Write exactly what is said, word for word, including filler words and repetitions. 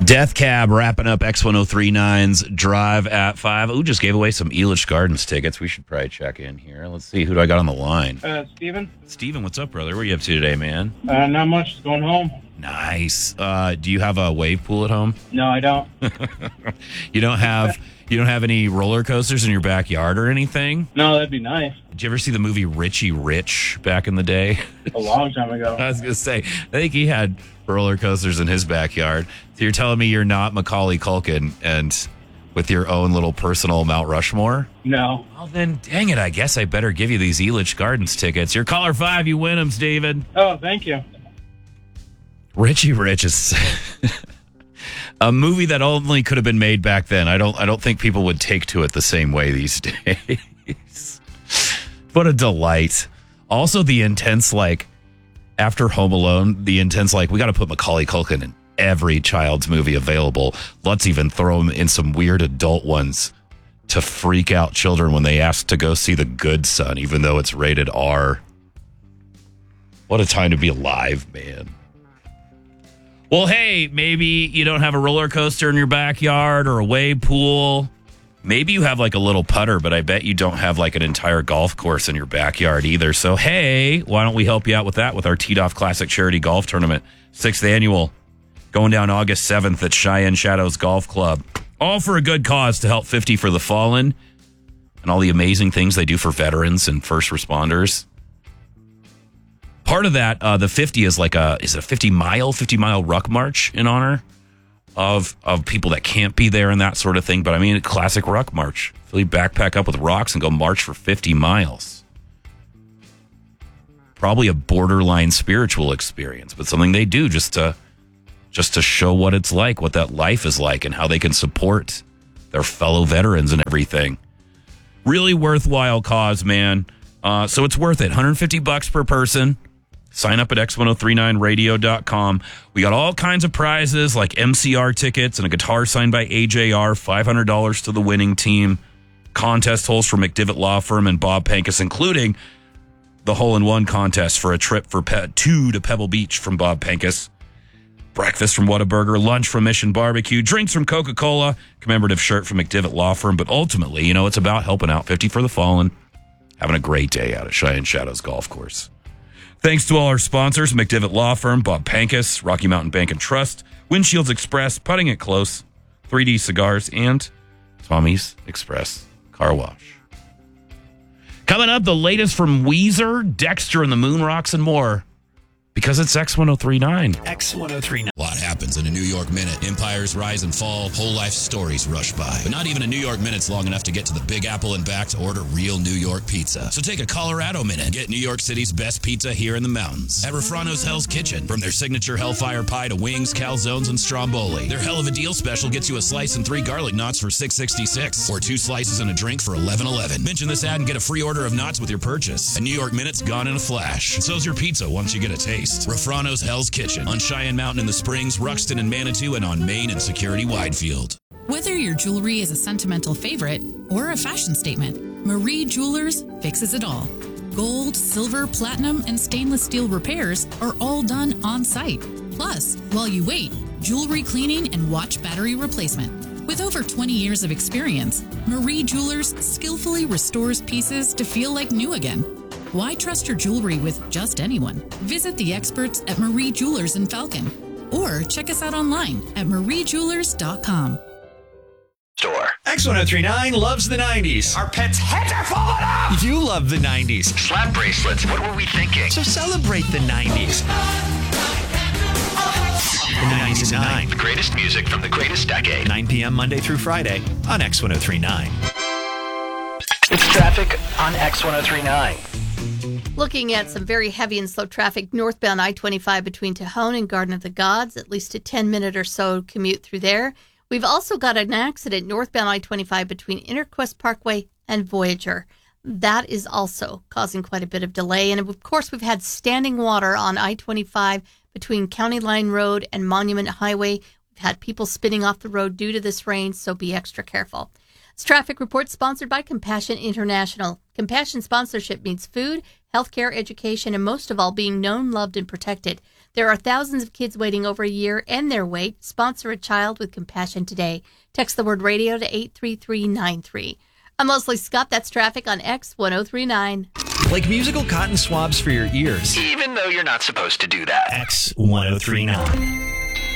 Death Cab wrapping up X ten thirty-nine's Drive at five. Ooh, just gave away some Elitch Gardens tickets. We should probably check in here. Let's see. Who do I got on the line? Uh, Steven? Steven, what's up, brother? What are you up to today, man? Uh, not much. Just going home. Nice. Uh, do you have a wave pool at home? No, I don't. You don't have you don't have any roller coasters in your backyard or anything? No, that'd be nice. Did you ever see the movie Richie Rich back in the day? A long time ago. I was going to say, I think he had roller coasters in his backyard. So you're telling me you're not Macaulay Culkin and with your own little personal Mount Rushmore? No. Well, then, dang it, I guess I better give you these Elitch Gardens tickets. You're caller five, you win them, Steven. Oh, thank you. Richie Rich is a movie that only could have been made back then. I don't I don't think people would take to it the same way these days. What a delight. Also the intense, like, after Home Alone, the intense, like, we got to put Macaulay Culkin in every child's movie available. Let's even throw him in some weird adult ones to freak out children when they ask to go see The Good Son, even though it's rated R. What a time to be alive, man. Well, hey, maybe you don't have a roller coaster in your backyard or a wave pool. Maybe you have like a little putter, but I bet you don't have like an entire golf course in your backyard either. So, hey, why don't we help you out with that with our Teed Off Classic Charity Golf Tournament, sixth annual, going down August seventh at Cheyenne Shadows Golf Club. All for a good cause to help fifty for the Fallen and all the amazing things they do for veterans and first responders. Part of that, uh, the fifty is like a, is it a fifty mile, fifty mile ruck march in honor of of people that can't be there and that sort of thing. But I mean, a classic ruck march. Fill your backpack up with rocks and go march for fifty miles. Probably a borderline spiritual experience, but something they do just to, just to show what it's like, what that life is like, and how they can support their fellow veterans and everything. Really worthwhile cause, man. Uh, so it's worth it. one hundred fifty bucks per person. Sign up at X ten thirty-nine radio dot com. We got all kinds of prizes like M C R tickets and a guitar signed by A J R, five hundred dollars to the winning team, contest holes for McDivitt Law Firm and Bob Pankus, including the hole-in-one contest for a trip for pe- two to Pebble Beach from Bob Pankus, breakfast from Whataburger, lunch from Mission Barbecue, drinks from Coca-Cola, commemorative shirt from McDivitt Law Firm. But ultimately, you know, it's about helping out fifty for the Fallen, having a great day out at Cheyenne Shadows Golf Course. Thanks to all our sponsors, McDivitt Law Firm, Bob Pankus, Rocky Mountain Bank and Trust, Windshields Express, Putting It Close, three D Cigars, and Tommy's Express Car Wash. Coming up, the latest from Weezer, Dexter and the Moon Rocks, and more. Because it's X ten thirty-nine. X ten thirty-nine. A lot happens in a New York minute. Empires rise and fall. Whole life stories rush by. But not even a New York minute's long enough to get to the Big Apple and back to order real New York pizza. So take a Colorado minute and get New York City's best pizza here in the mountains. At Refrano's Hell's Kitchen. From their signature Hellfire Pie to wings, calzones, and stromboli. Their hell of a deal special gets you a slice and three garlic knots for six sixty-six. Or two slices and a drink for eleven eleven. Mention this ad and get a free order of knots with your purchase. A New York minute's gone in a flash. And so's your pizza once you get a taste. Refrano's Hell's Kitchen on Cheyenne Mountain in the Springs, Ruxton and Manitou, and on Main and Security Widefield. Whether your jewelry is a sentimental favorite or a fashion statement, Marie Jewelers fixes it all. Gold, silver, platinum, and stainless steel repairs are all done on site. Plus, while you wait, jewelry cleaning and watch battery replacement. With over twenty years of experience, Marie Jewelers skillfully restores pieces to feel like new again. Why trust your jewelry with just anyone? Visit the experts at Marie Jewelers in Falcon or check us out online at marie jewelers dot com. Store. X ten thirty-nine loves the nineties. Our pets' heads are falling off! You love the nineties. Slap bracelets, what were we thinking? So celebrate the nineties. The nineties is nine. The greatest music from the greatest decade. nine p.m. Monday through Friday on X ten thirty-nine. It's traffic on X ten thirty-nine. Looking at some very heavy and slow traffic northbound I twenty-five between Tejon and Garden of the Gods, at least a ten minute or so commute through there. We've also got an accident northbound I twenty-five between Interquest Parkway and Voyager. That is also causing quite a bit of delay. And of course, we've had standing water on I twenty-five between County Line Road and Monument Highway. We've had people spinning off the road due to this rain, so be extra careful. This traffic report sponsored by Compassion International. Compassion sponsorship means food, healthcare, education, and most of all, being known, loved, and protected. There are thousands of kids waiting over a year and their wait. Sponsor a child with compassion today. Text the word radio to eight three three nine three. I'm Leslie Scott. That's traffic on X ten thirty-nine. Like musical cotton swabs for your ears. Even though you're not supposed to do that. X ten thirty-nine.